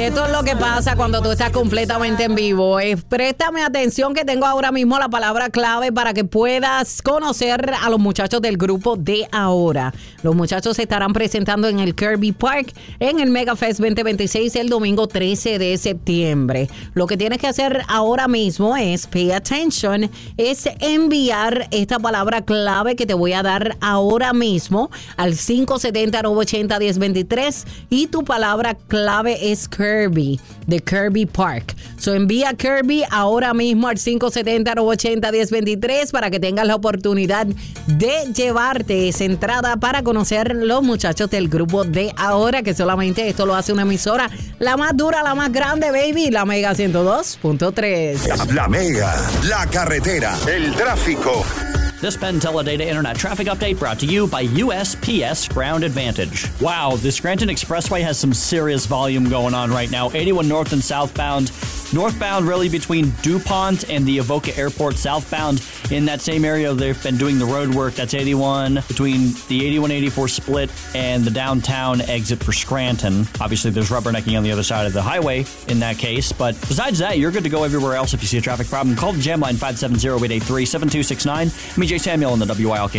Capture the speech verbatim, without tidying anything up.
esto es lo que pasa cuando tú estás completamente en vivo. Eh, préstame atención que tengo ahora mismo la palabra clave para que puedas conocer a los muchachos del grupo de ahora. Los muchachos se estarán presentando en el Kirby Park en el Mega Fest veinte veintiséis el domingo trece de septiembre. Lo que tienes que hacer ahora mismo es pay attention, es enviar esta palabra clave que te voy a dar ahora mismo al cinco siete cero, nueve ocho cero, uno cero dos tres y tu palabra clave es Kirby, de Kirby Park. So envía Kirby ahora mismo al cinco siete cero, nueve ocho cero, uno cero dos tres para que tengas la oportunidad de llevarte esa entrada para conocer los muchachos del grupo de ahora, que solamente esto lo hace una emisora, la más dura, la más grande, baby, la Mega ciento dos punto tres. La, la Mega, la carretera, el tráfico. This Penn Teledata Internet Traffic Update brought to you by U S P S Ground Advantage. Wow, the Scranton Expressway has some serious volume going on right now. eighty-one north and southbound. Northbound really between DuPont and the Avoca Airport. Southbound in that same area, they've been doing the road work. That's eighty-one between the eighty-one eighty-four split and the downtown exit for Scranton. Obviously, there's rubbernecking on the other side of the highway in that case. But besides that, you're good to go everywhere else if you see a traffic problem. Call the Jam Line five seven zero, eight eight three, seven two six nine. I'm E J Samuel on the W I L K